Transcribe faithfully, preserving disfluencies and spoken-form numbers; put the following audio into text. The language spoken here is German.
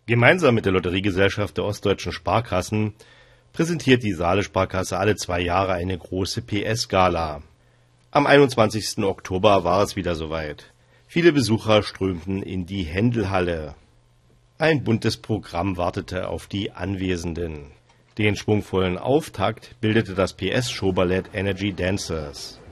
Gemeinsam mit der Lotteriegesellschaft der Ostdeutschen Sparkassen präsentiert die Saale Sparkasse alle zwei Jahre eine große P S-Gala. Am einundzwanzigsten Oktober war es wieder soweit. Viele Besucher strömten in die Händelhalle. Ein buntes Programm wartete auf die Anwesenden. Den schwungvollen Auftakt bildete das P S-Showballett Energy Dancers.